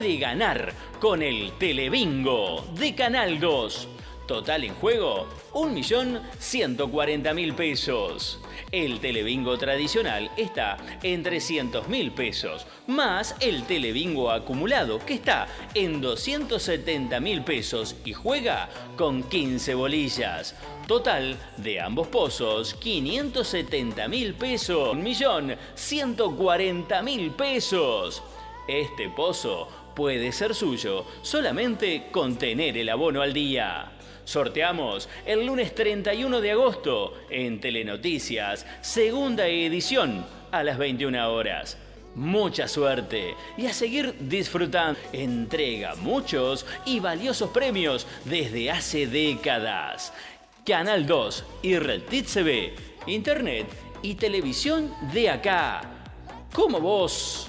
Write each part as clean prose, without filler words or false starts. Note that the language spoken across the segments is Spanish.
de ganar con el Telebingo de Canal 2. Total en juego, 1.140.000 pesos. El Telebingo tradicional está en 300.000 pesos, más el Telebingo acumulado, que está en 270.000 pesos y juega con 15 bolillas. Total de ambos pozos, 570.000 pesos, 1.140.000 pesos. Este pozo puede ser suyo solamente con tener el abono al día. Sorteamos el lunes 31 de agosto en Telenoticias, segunda edición a las 21 horas. Mucha suerte y a seguir disfrutando. Entrega muchos y valiosos premios desde hace décadas. Canal 2 y Red TV, Internet y televisión de acá. Como vos.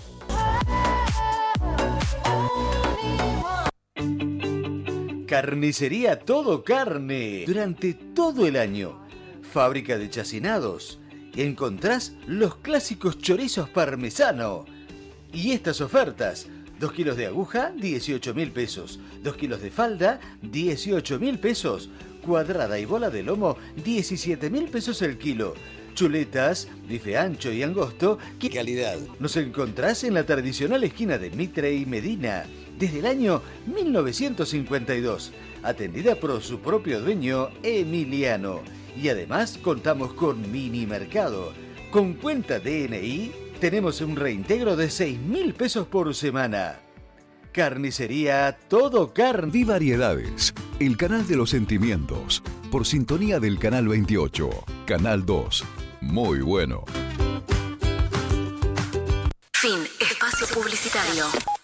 Carnicería Todo Carne. Durante todo el año. Fábrica de chacinados. Encontrás los clásicos chorizos parmesano. Y estas ofertas. 2 kilos de aguja, 18.000 pesos. 2 kilos de falda, 18.000 pesos. Cuadrada y bola de lomo, 17.000 pesos el kilo. Chuletas, bife ancho y angosto. ¿Qué calidad? Nos encontrás en la tradicional esquina de Mitre y Medina. Desde el año 1952, atendida por su propio dueño, Emiliano. Y además contamos con mini mercado. Con cuenta DNI tenemos un reintegro de 6.000 pesos por semana. Carnicería Todo Carne. Vi Variedades, el canal de los sentimientos, por sintonía del canal 28, canal 2. Muy bueno. Fin. Espacio publicitario.